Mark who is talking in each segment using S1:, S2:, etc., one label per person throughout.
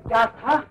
S1: क्या था?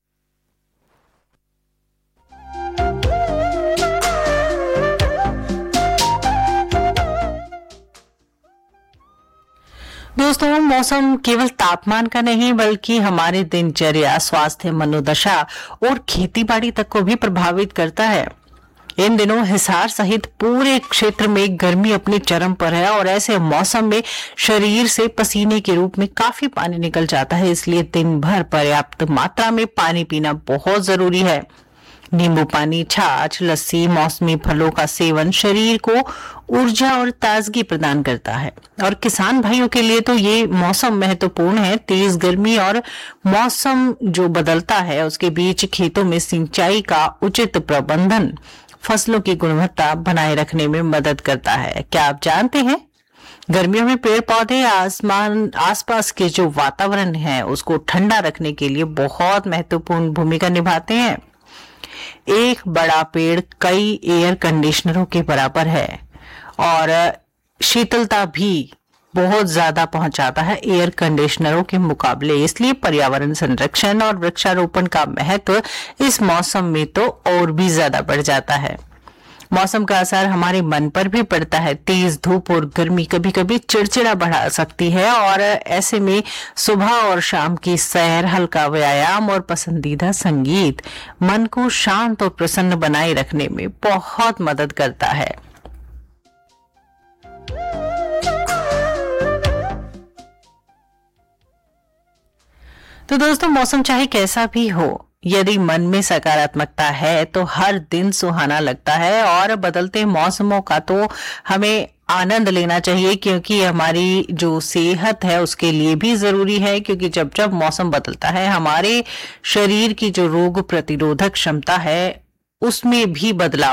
S2: दोस्तों, मौसम केवल तापमान का नहीं बल्कि हमारे दिनचर्या, स्वास्थ्य, मनोदशा और खेती-बाड़ी तक को भी प्रभावित करता है। इन दिनों हिसार सहित पूरे क्षेत्र में गर्मी अपने चरम पर है और ऐसे मौसम में शरीर से पसीने के रूप में काफी पानी निकल जाता है। इसलिए दिन भर पर्याप्त मात्रा में पानी पीना बहुत जरूरी है। नींबू पानी, छाछ, लस्सी, मौसमी फलों का सेवन शरीर को ऊर्जा और ताजगी प्रदान करता है। और किसान भाइयों के लिए तो ये मौसम महत्वपूर्ण है। तेज गर्मी और मौसम जो बदलता है उसके बीच खेतों में सिंचाई का उचित प्रबंधन फसलों की गुणवत्ता बनाए रखने में मदद करता है। क्या आप जानते हैं, गर्मियों में पेड़ पौधे आसपास के जो वातावरण है उसको ठंडा रखने के लिए बहुत महत्वपूर्ण भूमिका निभाते हैं। एक बड़ा पेड़ कई एयर कंडीशनरों के बराबर है और शीतलता भी बहुत ज्यादा पहुंचाता है एयर कंडीशनरों के मुकाबले। इसलिए पर्यावरण संरक्षण और वृक्षारोपण का महत्व इस मौसम में तो और भी ज्यादा बढ़ जाता है। मौसम का असर हमारे मन पर भी पड़ता है। तेज धूप और गर्मी कभी कभी चिड़चिड़ा बढ़ा सकती है और ऐसे में सुबह और शाम की सैर, हल्का व्यायाम और पसंदीदा संगीत मन को शांत और प्रसन्न बनाए रखने में बहुत मदद करता है। तो दोस्तों, मौसम चाहे कैसा भी हो, यदि मन में सकारात्मकता है तो हर दिन सुहाना लगता है। और बदलते मौसमों का तो हमें आनंद लेना चाहिए, क्योंकि हमारी जो सेहत है उसके लिए भी जरूरी है। क्योंकि जब जब मौसम बदलता है हमारे शरीर की जो रोग प्रतिरोधक क्षमता है उसमें भी बदलाव